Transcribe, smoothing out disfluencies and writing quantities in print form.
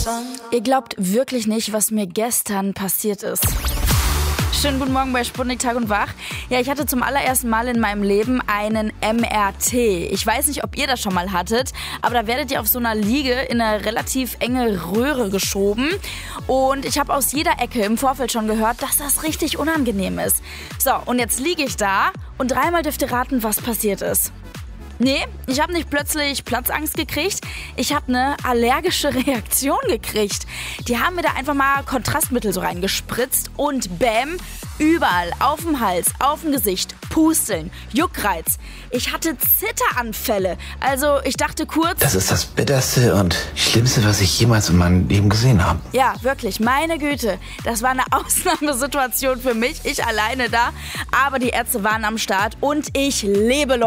Ihr glaubt wirklich nicht, was mir gestern passiert ist. Schönen guten Morgen bei Sputnik Tag und Wach. Ja, ich hatte zum allerersten Mal in meinem Leben einen MRT. Ich weiß nicht, ob ihr das schon mal hattet, aber da werdet ihr auf so einer Liege in eine relativ enge Röhre geschoben. Und ich habe aus jeder Ecke im Vorfeld schon gehört, dass das richtig unangenehm ist. So, und jetzt liege ich da und dreimal dürft ihr raten, was passiert ist. Nee, ich habe nicht plötzlich Platzangst gekriegt, ich habe eine allergische Reaktion gekriegt. Die haben mir da einfach mal Kontrastmittel so reingespritzt und bäm, überall, auf dem Hals, auf dem Gesicht, Pusteln, Juckreiz. Ich hatte Zitteranfälle, also ich dachte kurz... Das ist das Bitterste und Schlimmste, was ich jemals in meinem Leben gesehen habe. Ja, wirklich, meine Güte, das war eine Ausnahmesituation für mich, ich alleine da, aber die Ärzte waren am Start und ich lebe, Leute.